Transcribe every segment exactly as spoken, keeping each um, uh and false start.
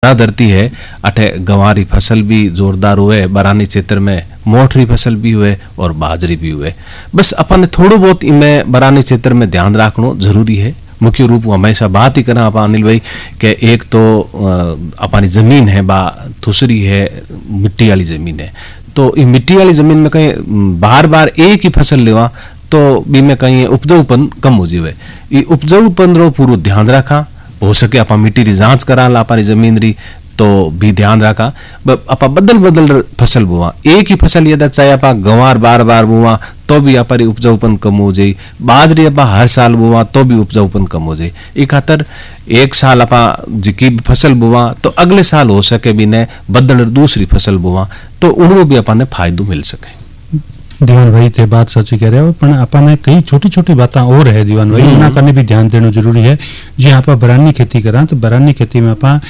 भाटा धरती है, अठे गंवारी फसल भी जोरदार हुए, बरानी क्षेत्र में मोटरी फसल भी हुए और बाजरी भी हुए। बस अपन ने थोड़ा बहुत इनमें बरानी क्षेत्र में ध्यान रखना जरूरी है। मुख्य रूप हमेशा बात ही करा आप अनिल भाई कि एक तो अपनी जमीन है बा थुसरी है, मिट्टी वाली जमीन है, तो ये मिट्टी वाली जमीन में कहीं बार बार एक ही फसल लेवा तो बी में कहीं उपजाऊपन कम हो जाए। ये उपजाऊपन रो पूरा ध्यान रखा, हो सके आप मिट्टी री जांच करा ला अपनी जमीन री तो भी ध्यान रखा। आप बदल बदल फसल बोवा, एक ही फसल यदि चाहे आप गंवार बार बार बोवा तो भी आप उपजाऊपन कम हो जाए, बाजरी आप हर साल बोवा तो भी उपजाऊपन कम हो जाए। एक खातर एक साल आप जिकी फसल बोवा तो अगले साल हो सके भी ने बदल दूसरी फसल बोवा तो उनको भी अपन फायदो मिल सके। दीवान भाई थे बात सच्ची कह रहे हो, पर अपन कई छोटी छोटी बातें और है दीवान भाई, उन्हें करने भी ध्यान देना जरूरी है। जी आप बरानी खेती करा तो बरानी खेती में आप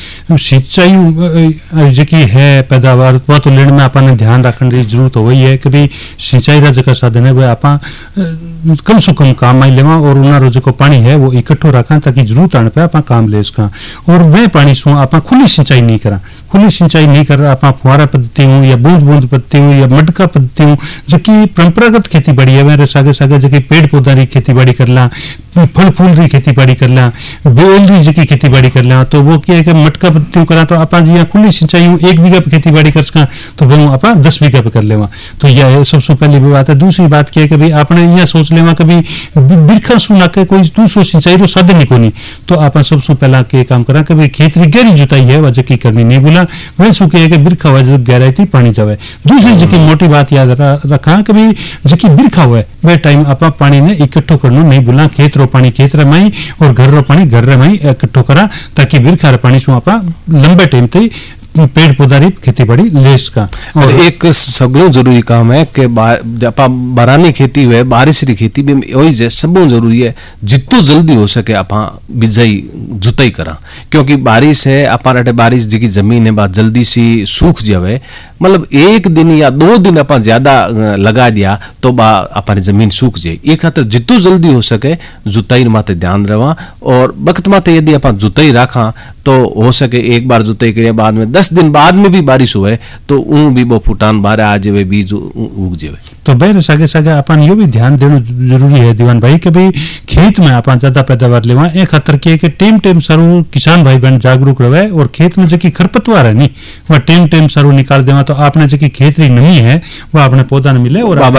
सिंचाई जी है पैदावार वो तो लेने में अपन ध्यान रखने की जरूरत हो गई है कि भाई सिंचाई का जो साधन है वह आप कम से कम काम आई लेवा और उन्होंने जो पानी है वो इकट्ठो रखा ताकि जरूरत आने पे आप काम ले सका। और वह पानी सो आप खुली सिंचाई नहीं करा, खुली सिंचाई नहीं कर आप फुहारा पद्धति हूँ या बूंद बूंद पद्धति हूँ या मटका पद्धति हूँ जबकि परंपरागत खेती बाड़ी है मेरे सागे सागे जबकि पेड़ पौधा री खेती बाड़ी कर ला, फल फूल री खेती बाड़ी कर ला, बेल री जबकि खेती बाड़ी कर ला, तो वो क्या है कि मटका पद्धति करा तो आप यहाँ खुली सिंचाई हूँ एक बीघा पे खेती बाड़ी कर सका तो वो आप दस बीघा पे कर लेवा। तो यह सबसे पहली बात है। दूसरी बात क्या है कि भाई आपने यहाँ सोच लेवा कभी बिरखा सुना के कोई दूसरो सिंचाई रो साधन नहीं कोनी तो आप सबसे पहला के काम करा कि भाई खेत री गहरी जुताई है वह जबकि करनी नहीं बोला वह सु है कि बिरखा हुआ जब गहराई थी पानी जावे। दूसरी जबकि मोटी बात याद रखा कि भाई जबकि बिरखा हुआ वह टाइम आप पानी ने इकट्ठो करना नहीं बोला, खेत रो पानी खेत रे माई और घर रो पानी घर रे माई इकट्ठो करा ताकि बिरखा रे पानी सु आप लंबे टाइम तक पेड़ पौधा री खेती बाड़ी ले सका। और एक सगलो जरूरी काम है कि बरानी खेती हुए बारिश री खेती भी वही जे सब जरूरी है जितो जल्दी हो सके आप बिजाई जुताई करा, क्योंकि बारिश है अपार बारिश जी की जमीन है बात जल्दी सी सूख जावे, मतलब एक दिन या दो दिन आप ज्यादा लगा दिया तो बा अपनी जमीन सूख जाए। ये खातर जितो जल्दी हो सके जुताई माते ध्यान रवा और वक्त माते यदि आप जुताई रखा तो हो सके एक बार जुताई करिए बाद में दस दिन बाद में भी बारिश हुए तो ऊँ भी वो फुटान बारे आ जाए बीज उग जाए। तो बेर सागे सागे अपन यो भी ध्यान देना जरूरी है दीवान भाई कि भाई खेत में अपन ज्यादा पैदावार लेवा ए खातर के कि टेम टेम सारू किसान भाई बहन जागरूक रहे और खेत में जबकि खरपतवार है नहीं वह टेम टेम सारू निकाल देवा तो आपने जबकि खेत री नमी है वह अपने पौधा ने मिले और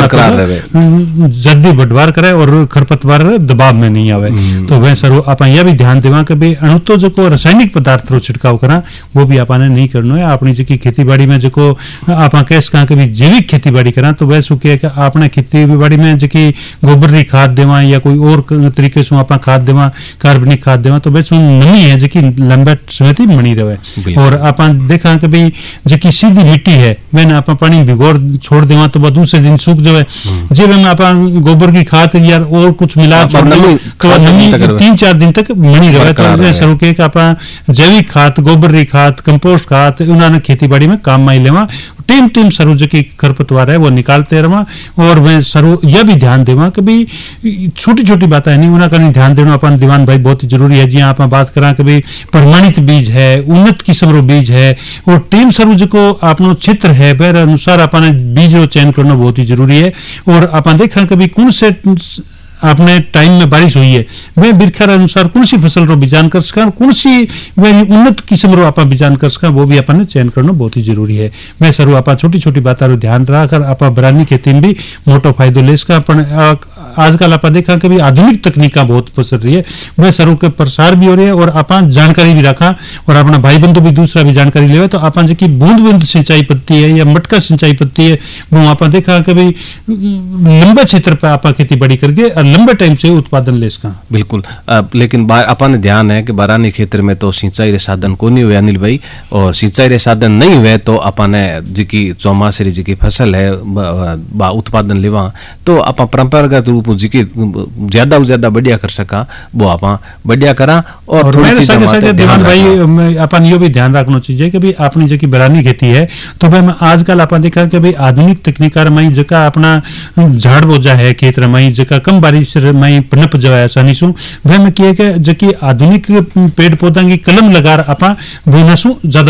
जल्दी बढ़वार करे और खरपतवार दबाव में नहीं आवे। तो वह सारू अपन यह भी ध्यान देवा कि भाई अणुतो जो रासायनिक पदार्थ रो छिड़काव करा वो भी आपने नहीं करना है। अपनी जबकि खेती बाड़ी में जो आप कह सका कि जैविक खेती बाड़ी करा तो वह सुखे कि आपने खेती बाड़ी में जबकि गोबर री खाद देवा या कोई और तरीके से आप खाद देवा कार्बनिक खाद देवा तो वह नमी है जबकि लंबे समय तक बनी रहे। और आप देखा कि भाई जबकि सीधी मिट्टी है वह आप पानी भिगोर छोड़ देवा तो वह दूसरे दिन सूख जाए, जब आप गोबर की खाद या और कुछ मिला तो नमी तीन चार दिन तक बनी रहे। तो सरू के आप जैविक खाद गोबर री खाद कंपोस्ट खाद उन्होंने खेती बाड़ी में काम में लेवा टीम टीम सरू जो की खरपतवार है वो निकालते रहा। और मैं सरू यह भी ध्यान देवा कि भाई छोटी छोटी बातें नहीं उन्हें करनी ध्यान देना अपन दीवान भाई बहुत जरूरी है। जी आप बात करा कि भाई प्रमाणित बीज है उन्नत किस्म रो बीज है और टीम सरू जो अपनो क्षेत्र है बेर अनुसार अपन बीज रो चयन करना बहुत ही जरूरी है। और अपन देखा कभी कौन से आपने टाइम में बारिश हुई है वह बिरखा अनुसार कौन सी फसल रो बीजान कर सका कौन सी वह उन्नत किस्म रो आप बीजान कर सका वो भी अपन चयन करना बहुत ही जरूरी है। मैं सरू आप छोटी छोटी बातों रो ध्यान रखकर आप बरानी खेती में भी मोटो फायदो ले सका। आजकल आप देखा कि आधुनिक तकनीका बहुत पसर रही है वह सरू के प्रसार भी हो रही है और आप जानकारी भी रखा और अपना भाई बंधु भी दूसरा भी जानकारी ले तो आप जी बूंद बूंद सिंचाई पत्ती है या मटका सिंचाई पत्ती है वो आप देखा कि भाई लंबे क्षेत्र पर आप खेती बाड़ी करके लंबे टाइम से उत्पादन ले सका। बिल्कुल आ, लेकिन अपन ध्यान है कि बारानी क्षेत्र में तो सिंचाई रे साधन को नहीं हुए अनिल भाई, और सिंचाई रे साधन नहीं हुए तो अपन जी की चौमासे री जी की फसल है बा, बा उत्पादन लेवा तो आप परंपरागत रूप जी की ज्यादा ज्यादा बढ़िया कर सका वो आप बढ़िया करा। और, और थोड़ी ध्यान भाई अपन यो भी ध्यान रखना चाहिए कि भाई अपनी जो बरानी खेती है तो भाई आजकल आप देखा कि भाई आधुनिक तकनीका रमाई जका अपना झाड़ बोझा है खेत रमाई जका कम बारिश रमाई पनप जाए आसानी सु वह में किए कि जकी आधुनिक पेड़ पौधा की कलम लगा आप बोना सु ज्यादा